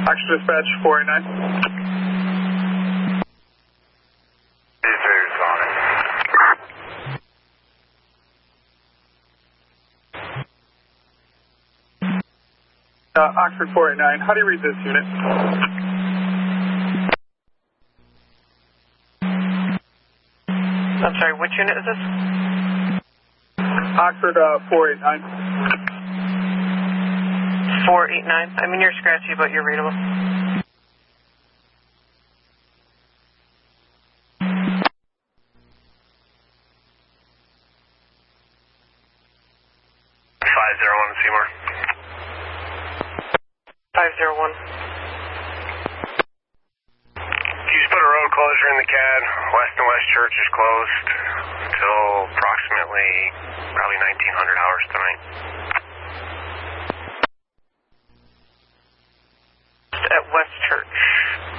Oxford Dispatch 489. Oxford 489, how do you read this unit? I'm sorry, which unit is this? Oxford 489. 489. I mean, you're scratchy, but you're readable. Seymour. 501. You just put a road closure in the CAD. West and West Church is closed until approximately probably 1900 hours tonight. At West Church.